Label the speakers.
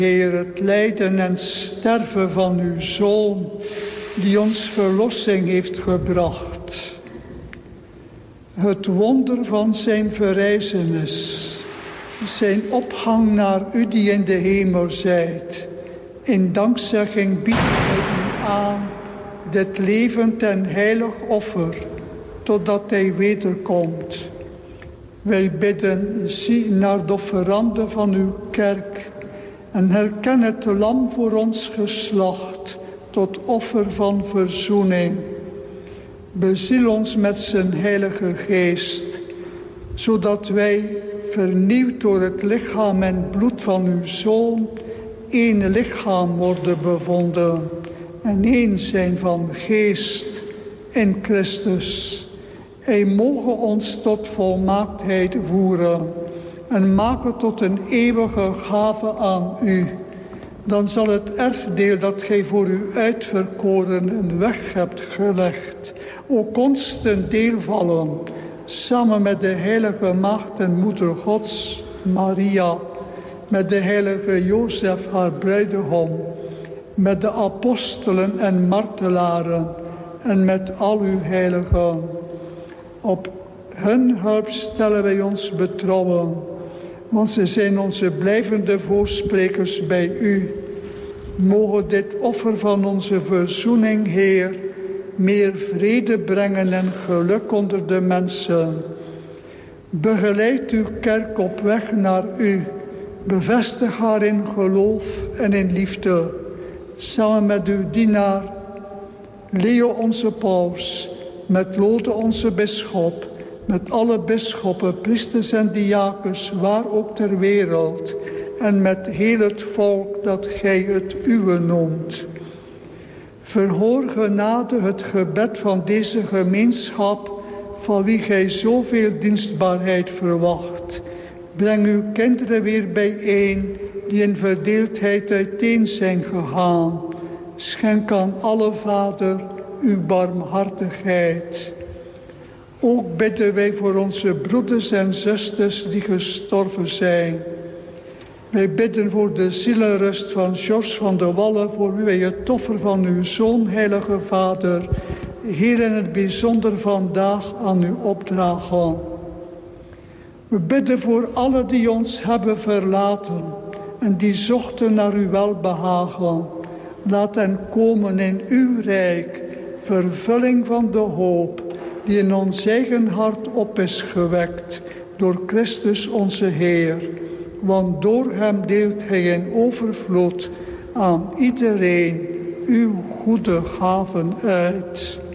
Speaker 1: Heer, het lijden en sterven van uw Zoon, die ons verlossing heeft gebracht. Het wonder van zijn verrijzenis, zijn opgang naar u die in de hemel zijt. In dankzegging bieden wij u aan dit levend en heilig offer, totdat hij wederkomt. Wij bidden, zie naar de offerande van uw kerk en herken het lam voor ons geslacht tot offer van verzoening. Beziel ons met zijn heilige geest, zodat wij, vernieuwd door het lichaam en bloed van uw Zoon, één lichaam worden bevonden en één zijn van geest in Christus. Hij mogen ons tot volmaaktheid voeren en maken tot een eeuwige gave aan u. Dan zal het erfdeel dat gij voor uw uitverkorenen weg hebt gelegd ook ons ten deel vallen, samen met de heilige maagd en moeder Gods, Maria, met de heilige Jozef, haar bruidegom, met de apostelen en martelaren en met al uw heiligen. Op hun hulp stellen wij ons betrouwen, want ze zijn onze blijvende voorsprekers bij u. Mogen dit offer van onze verzoening, Heer, meer vrede brengen en geluk onder de mensen. Begeleid uw kerk op weg naar u. Bevestig haar in geloof en in liefde. Samen met uw dienaar, Leo onze paus, met Lode onze bisschop, met alle bisschoppen, priesters en diakens, waar ook ter wereld, en met heel het volk dat gij het uwe noemt. Verhoor genade het gebed van deze gemeenschap, van wie gij zoveel dienstbaarheid verwacht. Breng uw kinderen weer bijeen, die in verdeeldheid uiteen zijn gegaan. Schenk aan alle Vader uw barmhartigheid. Ook bidden wij voor onze broeders en zusters die gestorven zijn. Wij bidden voor de zielenrust van Jos van de Wallen, voor wie wij het offer van uw Zoon, Heilige Vader, Heer in het bijzonder vandaag aan u opdragen. We bidden voor allen die ons hebben verlaten en die zochten naar uw welbehagen. Laat hen komen in uw rijk, vervulling van de hoop die in ons eigen hart op is gewekt door Christus onze Heer. Want door hem deelt hij in overvloed aan iedereen uw goede gaven uit.